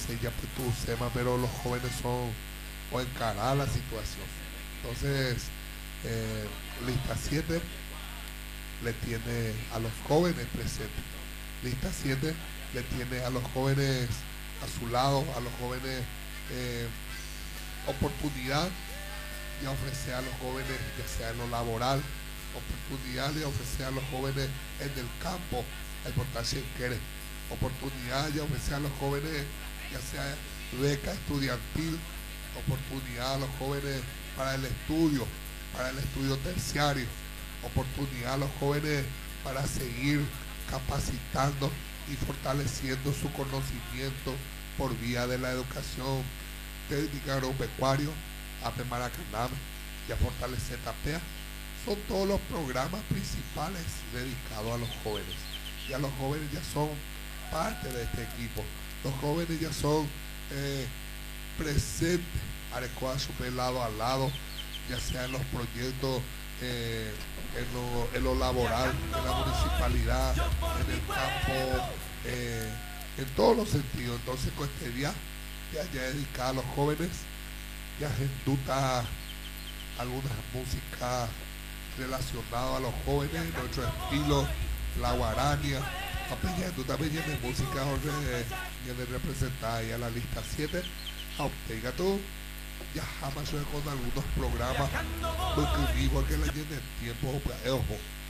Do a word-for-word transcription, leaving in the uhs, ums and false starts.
enseña pues tu SEMA, pero los jóvenes son o encarar la situación. Entonces, eh, lista siete le tiene a los jóvenes presentes. Lista siete le tiene a los jóvenes a su lado, a los jóvenes eh, oportunidad de ofrecer a los jóvenes, ya sea en lo laboral, oportunidad de ofrecer a los jóvenes en el campo, el portaje quiere, oportunidad de ofrecer a los jóvenes, ya sea beca estudiantil, oportunidad a los jóvenes para el estudio, para el estudio terciario, oportunidad a los jóvenes para seguir capacitando y fortaleciendo su conocimiento por vía de la educación técnica agropecuaria, A P E Maracanã y a fortalecer TAPEA. Son todos los programas principales dedicados a los jóvenes. Ya los jóvenes ya son parte de este equipo. Los jóvenes ya son eh, presentes, adecuados a su lado a lado, ya sea en los proyectos, eh, en, lo, en lo laboral, en la municipalidad, en el campo, eh, en todos los sentidos. Entonces, con este día, ya, ya dedicado a los jóvenes, ya ejecuta algunas músicas relacionadas a los jóvenes, nuestro estilo, la guarania. Tú también tienes música que representada ahí a la lista siete. Obtenga tú, ya jamás con algunos programas, porque vivo que la llene tiempo, ojo.